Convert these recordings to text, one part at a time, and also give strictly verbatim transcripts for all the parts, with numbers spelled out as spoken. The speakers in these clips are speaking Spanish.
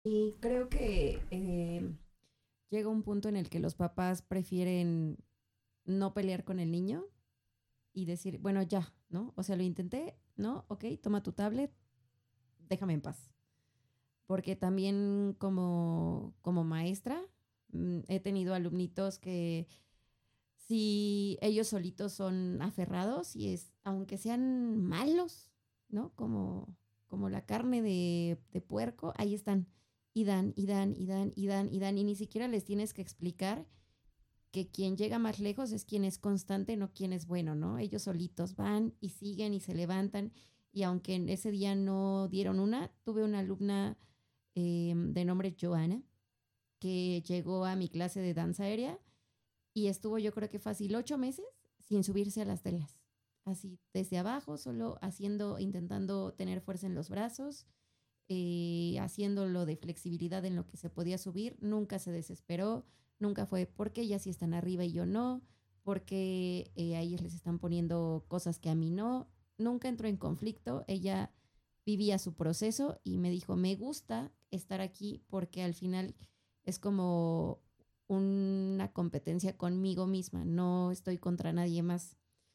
Y creo que eh, llega un punto en el que los papás prefieren no pelear con el niño y decir, bueno, ya, ¿no? O sea, lo intenté, ¿no? Ok, toma tu tablet, déjame en paz. Porque también como, como maestra mm, he tenido alumnitos que si ellos solitos son aferrados y es, aunque sean malos, ¿no? Como, como la carne de, de puerco, ahí están. Y dan, y dan, y dan, y dan, y dan, y ni siquiera les tienes que explicar que quien llega más lejos es quien es constante, no quien es bueno, ¿no? Ellos solitos van y siguen y se levantan. Y aunque en ese día no dieron una, tuve una alumna eh, de nombre Joana que llegó a mi clase de danza aérea y estuvo yo creo que fácil ocho meses sin subirse a las telas. Así desde abajo, solo haciendo, intentando tener fuerza en los brazos, eh, haciéndolo de flexibilidad en lo que se podía subir. Nunca se desesperó, nunca fue porque ellas sí están arriba y yo no, porque eh, a ellos les están poniendo cosas que a mí no. Nunca entró en conflicto, ella vivía su proceso y me dijo, me gusta estar aquí porque al final es como una competencia conmigo misma, no estoy contra nadie más.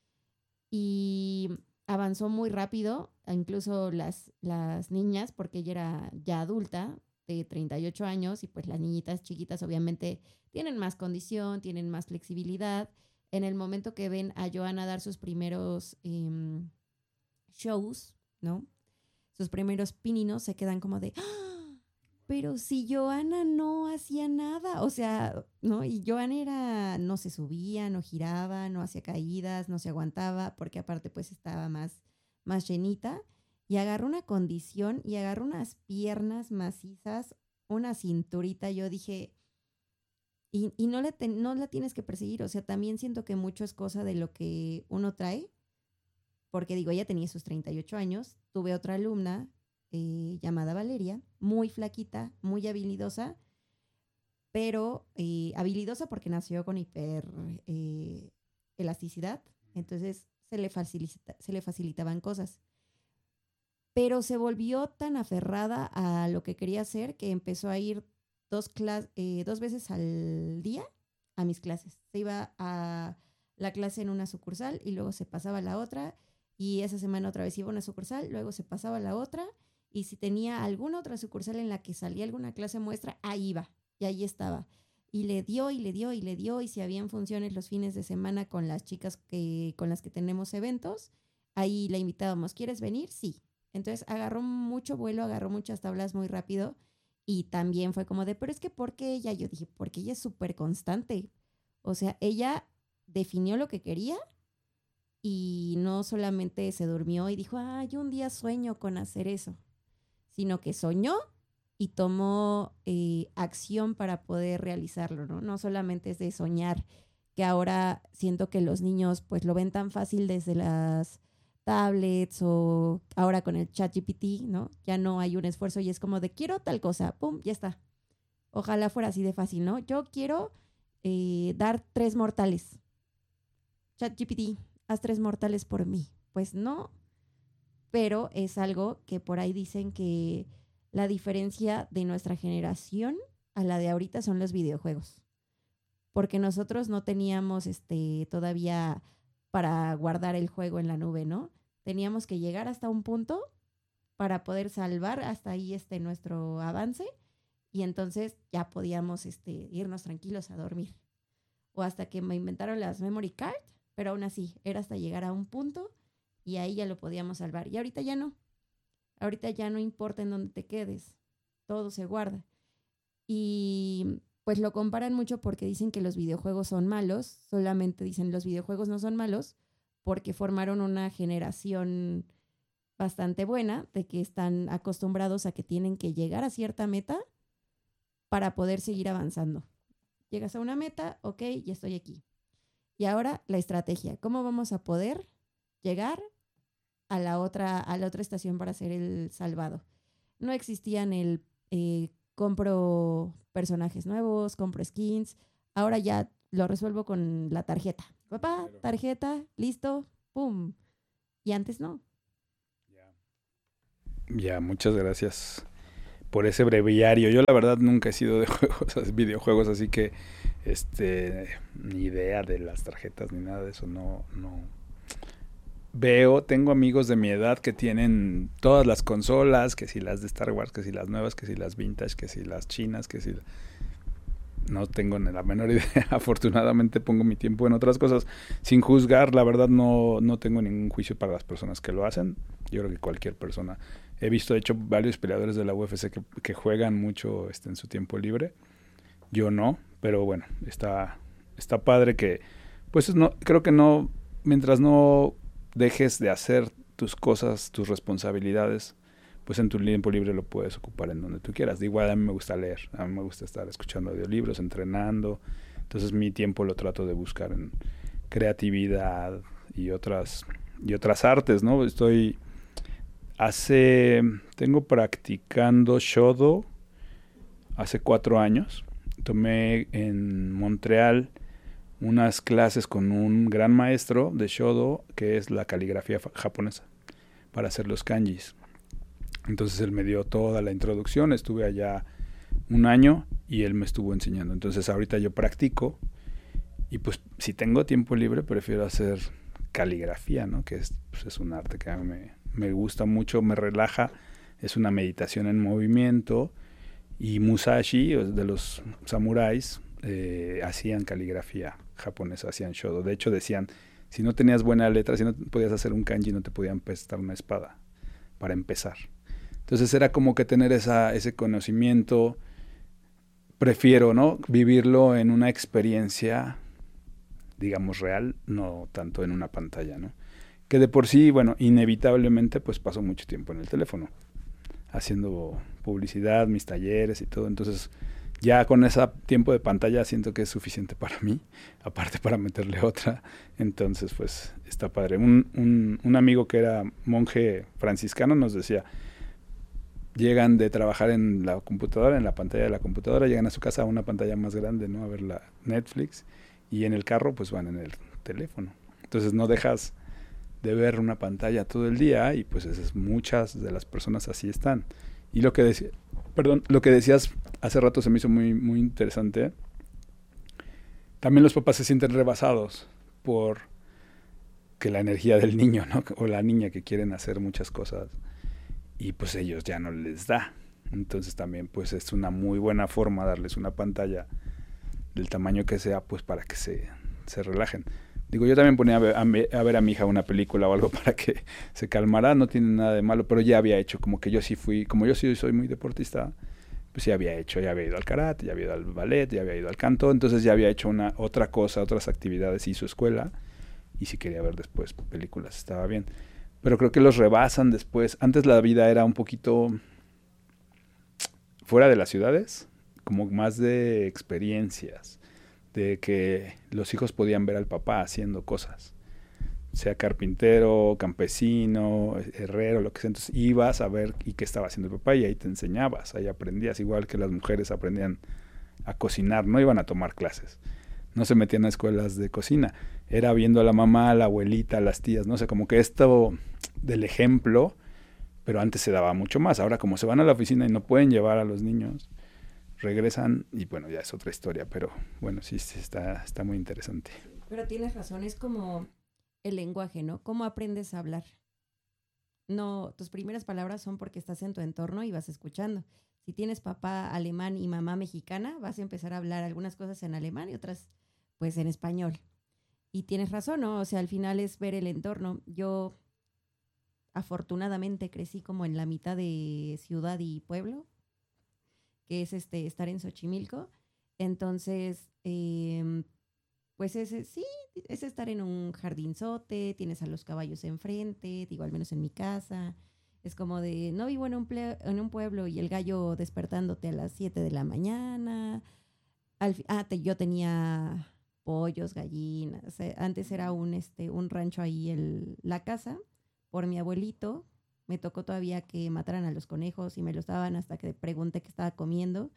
Y avanzó muy rápido, incluso las, las niñas, porque ella era ya adulta, de treinta y ocho años, y pues las niñitas chiquitas obviamente tienen más condición, tienen más flexibilidad. En el momento que ven a Joana dar sus primeros eh, shows, ¿no? Sus primeros pininos se quedan como de, ¡ah! Pero si Joana no hacía nada, o sea, ¿no? Y Joana era, no se subía, no giraba, no hacía caídas, no se aguantaba, porque aparte pues estaba más, más llenita, y agarró una condición y agarró unas piernas macizas, una cinturita, yo dije, y, y no, le te, no la tienes que perseguir, o sea, también siento que mucho es cosa de lo que uno trae, porque digo, ella tenía sus treinta y ocho años, tuve otra alumna eh, llamada Valeria, muy flaquita, muy habilidosa, pero eh, habilidosa porque nació con hiper eh, elasticidad, entonces se le, facilita, se le facilitaban cosas. Pero se volvió tan aferrada a lo que quería hacer que empezó a ir dos, clas eh, dos veces al día a mis clases. Se iba a la clase en una sucursal y luego se pasaba a la otra y esa semana otra vez iba a una sucursal, luego se pasaba a la otra y si tenía alguna otra sucursal en la que salía alguna clase muestra, ahí iba y ahí estaba. Y le dio y le dio y le dio y si habían funciones los fines de semana con las chicas que, con las que tenemos eventos, ahí la invitábamos, ¿quieres venir? Sí. Entonces agarró mucho vuelo, agarró muchas tablas muy rápido y también fue como de, pero es que ¿por qué ella? Yo dije, porque ella es súper constante. O sea, ella definió lo que quería y no solamente se durmió y dijo, ah, yo un día sueño con hacer eso, sino que soñó y tomó eh, acción para poder realizarlo, ¿no? No solamente es de soñar, que ahora siento que los niños pues lo ven tan fácil desde las tablets o ahora con el chat G P T, ¿no? Ya no hay un esfuerzo y es como de quiero tal cosa, pum, ya está. Ojalá fuera así de fácil, ¿no? Yo quiero eh, dar tres mortales. Chat G P T, haz tres mortales por mí. Pues no, pero es algo que por ahí dicen que la diferencia de nuestra generación a la de ahorita son los videojuegos. Porque nosotros no teníamos este todavía para guardar el juego en la nube, ¿no? Teníamos que llegar hasta un punto para poder salvar hasta ahí este nuestro avance y entonces ya podíamos este, irnos tranquilos a dormir. O hasta que me inventaron las memory card, pero aún así era hasta llegar a un punto y ahí ya lo podíamos salvar. Y ahorita ya no. Ahorita ya no importa en dónde te quedes, todo se guarda. Y pues lo comparan mucho porque dicen que los videojuegos son malos, solamente dicen los videojuegos no son malos porque formaron una generación bastante buena de que están acostumbrados a que tienen que llegar a cierta meta para poder seguir avanzando. Llegas a una meta, ok, ya estoy aquí. Y ahora la estrategia, ¿cómo vamos a poder llegar a la otra, a la otra estación para hacer el salvado? No existían el eh, compro personajes nuevos, compro skins. Ahora ya lo resuelvo con la tarjeta. Papá, Dinero. tarjeta, listo, pum. Y antes no. Ya, muchas gracias por ese breviario. Yo la verdad nunca he sido de juegos, videojuegos, así que este ni idea de las tarjetas ni nada de eso, no, no veo, tengo amigos de mi edad que tienen todas las consolas, que si las de Star Wars, que si las nuevas, que si las vintage, que si las chinas, que si no tengo ni la menor idea. Afortunadamente pongo mi tiempo en otras cosas sin juzgar. La verdad no, no tengo ningún juicio para las personas que lo hacen. Yo creo que cualquier persona. He visto, de hecho, varios peleadores de la U F C que, que juegan mucho este, en su tiempo libre. Yo no, pero bueno, está, está padre que, pues no, creo que no, mientras no dejes de hacer tus cosas, tus responsabilidades, pues en tu tiempo libre lo puedes ocupar en donde tú quieras. De igual a mí me gusta leer, a mí me gusta estar escuchando audiolibros, entrenando, entonces mi tiempo lo trato de buscar en creatividad y otras y otras artes, ¿no? Estoy hace tengo practicando Shodo hace cuatro años. Tomé en Montreal unas clases con un gran maestro de Shodo, que es la caligrafía japonesa, para hacer los kanjis. Entonces él me dio toda la introducción, estuve allá un año y él me estuvo enseñando. Entonces ahorita yo practico y pues si tengo tiempo libre prefiero hacer caligrafía, ¿no? Que es, pues, es un arte que a mí me, me gusta mucho, me relaja, es una meditación en movimiento. Y Musashi, de los samuráis, eh, hacían caligrafía japonesa, hacían shodo. De hecho decían, si no tenías buena letra, si no podías hacer un kanji, no te podían prestar una espada para empezar. Entonces era como que tener esa, ese conocimiento. Prefiero, ¿no?, vivirlo en una experiencia, digamos, real, no tanto en una pantalla, ¿no? Que de por sí, bueno, inevitablemente, pues paso mucho tiempo en el teléfono, haciendo publicidad, mis talleres y todo. Entonces, ya con ese tiempo de pantalla siento que es suficiente para mí, aparte para meterle otra. Entonces, pues, está padre. Un, un, un amigo que era monje franciscano nos decía, llegan de trabajar en la computadora, en la pantalla de la computadora, llegan a su casa a una pantalla más grande, ¿no?, a ver la Netflix, y en el carro pues van en el teléfono. Entonces no dejas de ver una pantalla todo el día y pues esas, muchas de las personas así están. Y lo que decía, perdón, lo que decías hace rato se me hizo muy, muy interesante. También los papás se sienten rebasados por que la energía del niño, ¿no?, o la niña, que quieren hacer muchas cosas y pues ellos ya no les da. Entonces también pues es una muy buena forma darles una pantalla del tamaño que sea, pues para que se, se relajen. Digo, yo también ponía a ver, a, a ver a mi hija una película o algo para que se calmara, no tiene nada de malo, pero ya había hecho, como que yo sí fui, como yo sí soy muy deportista, pues ya había hecho, ya había ido al karate, ya había ido al ballet, ya había ido al canto, entonces ya había hecho una otra cosa, otras actividades y su escuela, y si quería ver después películas estaba bien. Pero creo que los rebasan después. Antes la vida era un poquito fuera de las ciudades, como más de experiencias, de que los hijos podían ver al papá haciendo cosas, sea carpintero, campesino, herrero, lo que sea. Entonces ibas a ver y qué estaba haciendo el papá y ahí te enseñabas, ahí aprendías, igual que las mujeres aprendían a cocinar, no iban a tomar clases, no se metían a escuelas de cocina, era viendo a la mamá, a la abuelita, a las tías, no sé, como que esto del ejemplo, pero antes se daba mucho más. Ahora como se van a la oficina y no pueden llevar a los niños, regresan y bueno, ya es otra historia, pero bueno, sí, sí está, está muy interesante. Pero tienes razón, es como el lenguaje, ¿no? ¿Cómo aprendes a hablar? No, tus primeras palabras son porque estás en tu entorno y vas escuchando. Si tienes papá alemán y mamá mexicana, vas a empezar a hablar algunas cosas en alemán y otras pues en español. Y tienes razón, ¿no? O sea, al final es ver el entorno. Yo afortunadamente crecí como en la mitad de ciudad y pueblo, que es este estar en Xochimilco. Entonces, eh, pues ese, sí, es estar en un jardinzote, tienes a los caballos enfrente, digo, al menos en mi casa. Es como de, no vivo en un, ple- en un pueblo y el gallo despertándote a las siete de la mañana. Al, ah, te, yo tenía pollos, gallinas. Eh, antes era un, este, un rancho ahí, el, la casa, por mi abuelito. Me tocó todavía que mataran a los conejos y me los daban hasta que pregunté qué estaba comiendo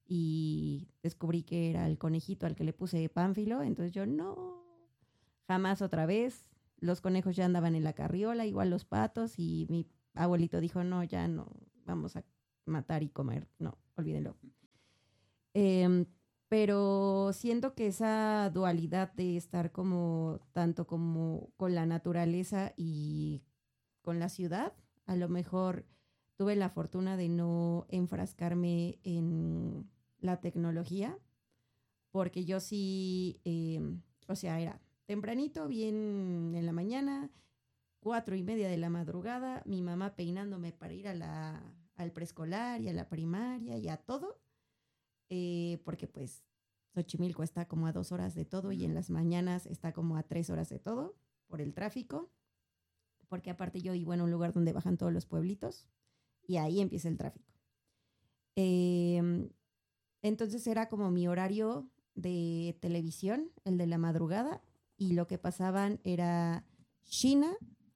y descubrí que era el conejito al que le puse Pánfilo. Entonces yo, no, jamás otra vez. Los conejos ya andaban en la carriola, igual los patos, y mi abuelito dijo, no, ya no, vamos a matar y comer. No, olvídenlo. Eh, pero siento que esa dualidad de estar como tanto como con la naturaleza y con la ciudad, a lo mejor tuve la fortuna de no enfrascarme en la tecnología, porque yo sí, eh, o sea, era tempranito, bien en la mañana, cuatro y media de la madrugada, mi mamá peinándome para ir a la, al preescolar y a la primaria y a todo, eh, porque pues Xochimilco está como a dos horas de todo y en las mañanas está como a tres horas de todo por el tráfico, porque aparte yo vivo en un lugar donde bajan todos los pueblitos y ahí empieza el tráfico. Eh, entonces era como mi horario de televisión, el de la madrugada, y lo que pasaban era Sheena,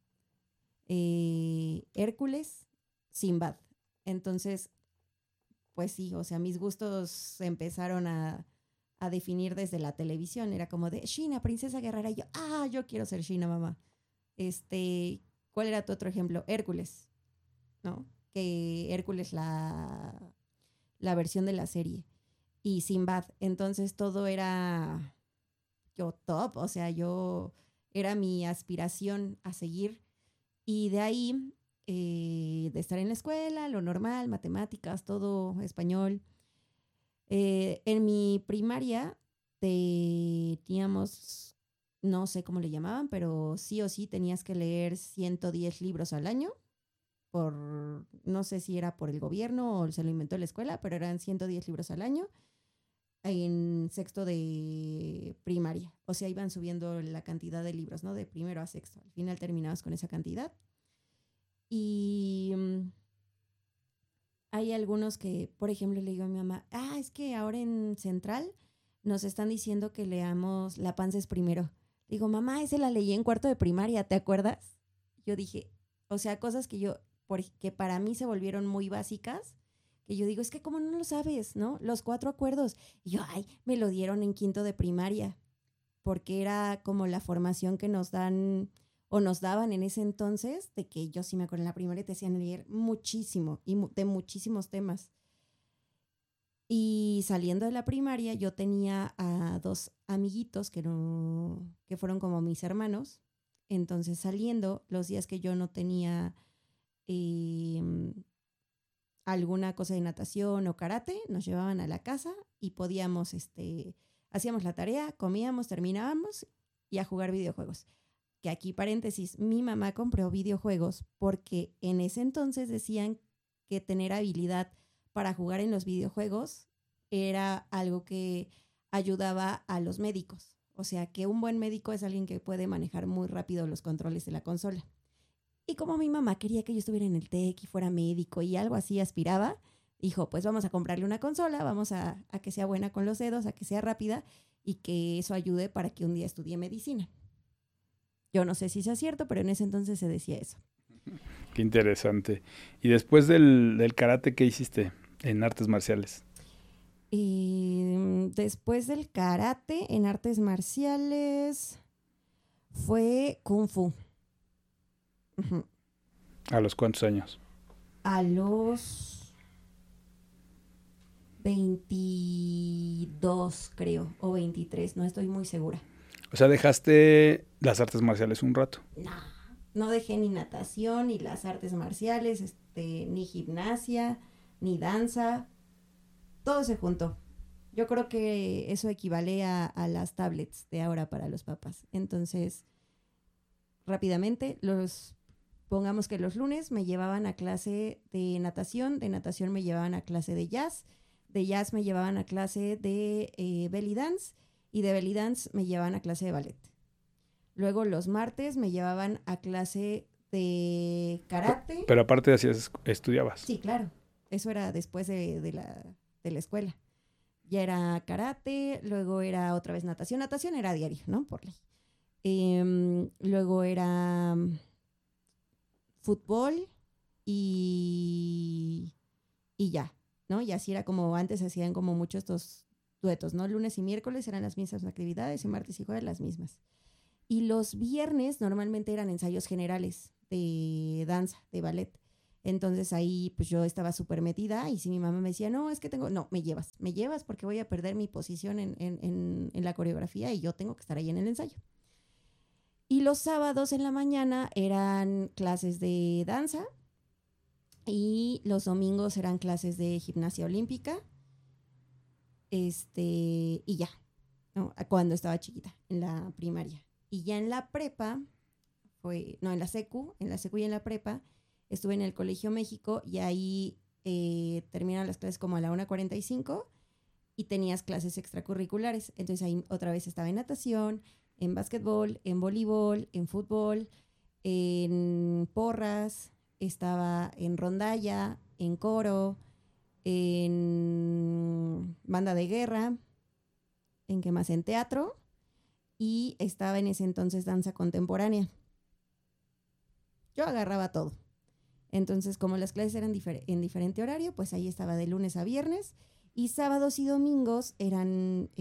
eh, Hércules, Sinbad. Entonces, pues sí, o sea, mis gustos empezaron a, a definir desde la televisión. Era como de Sheena, princesa guerrera. Y yo, ah, yo quiero ser Sheena, mamá. Este, ¿cuál era tu otro ejemplo? Hércules, ¿no? Que Hércules la, la versión de la serie. Y Sinbad. Entonces todo era yo top, o sea, yo era mi aspiración a seguir. Y de ahí, eh, de estar en la escuela, lo normal, matemáticas, todo español. Eh, en mi primaria teníamos, no sé cómo le llamaban, pero sí o sí tenías que leer ciento diez libros al año. Por, no sé si era por el gobierno o se lo inventó la escuela, pero eran ciento diez libros al año en sexto de primaria. O sea, iban subiendo la cantidad de libros, ¿no? De primero a sexto. Al final terminabas con esa cantidad. Y um, hay algunos que, por ejemplo, le digo a mi mamá, ah, es que ahora en Central nos están diciendo que leamos La panza es primero. Digo, mamá, esa la leí en cuarto de primaria, ¿te acuerdas? Yo dije, o sea, cosas que yo, por, que para mí se volvieron muy básicas, que yo digo, es que ¿cómo no lo sabes, no? Los cuatro acuerdos. Y yo, ay, me lo dieron en quinto de primaria, porque era como la formación que nos dan o nos daban en ese entonces, de que yo sí me acuerdo en la primaria te hacían leer muchísimo y de muchísimos temas. Y saliendo de la primaria yo tenía a dos amiguitos que, no, que fueron como mis hermanos. Entonces saliendo, los días que yo no tenía eh, alguna cosa de natación o karate, nos llevaban a la casa y podíamos, este, hacíamos la tarea, comíamos, terminábamos y a jugar videojuegos. Que aquí, paréntesis, mi mamá compró videojuegos porque en ese entonces decían que tener habilidad para jugar en los videojuegos era algo que ayudaba a los médicos. O sea, que un buen médico es alguien que puede manejar muy rápido los controles de la consola. Y como mi mamá quería que yo estuviera en el TEC y fuera médico y algo así aspiraba, dijo, pues vamos a comprarle una consola, vamos a, a que sea buena con los dedos, a que sea rápida y que eso ayude para que un día estudie medicina. Yo no sé si sea cierto, pero en ese entonces se decía eso. Qué interesante. ¿Y después del, del karate, qué hiciste en artes marciales? Y después del karate, en artes marciales, fue Kung Fu. Uh-huh. ¿A los cuántos años? A los veintidós, creo, o veintitrés, no estoy muy segura. O sea, dejaste las artes marciales un rato. No, no dejé ni natación, ni las artes marciales, este, ni gimnasia, ni danza. Todo se juntó. Yo creo que eso equivale a, a las tablets de ahora para los papás. Entonces, rápidamente, los pongamos que los lunes me llevaban a clase de natación, de natación me llevaban a clase de jazz, de jazz me llevaban a clase de eh, belly dance y de belly dance me llevaban a clase de ballet. Luego los martes me llevaban a clase de karate. Pero, pero aparte de así estudiabas. Sí, claro. Eso era después de, de, la, de la escuela. Ya era karate, luego era otra vez natación. Natación era diario, ¿no? Por ley. Eh, luego era fútbol y, y ya, ¿no? Y así era como antes hacían como muchos estos duetos, ¿no? Lunes y miércoles eran las mismas actividades y martes y jueves las mismas. Y los viernes normalmente eran ensayos generales de danza, de ballet. Entonces ahí pues yo estaba súper metida y si mi mamá me decía, no, es que tengo, no, me llevas, me llevas porque voy a perder mi posición en, en, en, en la coreografía y yo tengo que estar ahí en el ensayo. Y los sábados en la mañana eran clases de danza y los domingos eran clases de gimnasia olímpica. Este, y ya, ¿no? Cuando estaba chiquita, en la primaria. Y ya en la prepa, fue, no, en la secu, en la secu y en la prepa, estuve en el Colegio México y ahí eh, terminan las clases como a la una cuarenta y cinco y tenías clases extracurriculares. Entonces ahí otra vez estaba en natación, en básquetbol, en voleibol, en fútbol, en porras, estaba en rondalla, en coro, en banda de guerra, en qué más, en teatro, y estaba en ese entonces danza contemporánea. Yo agarraba todo. Entonces, como las clases eran difer- en diferente horario, pues ahí estaba de lunes a viernes, y sábados y domingos eran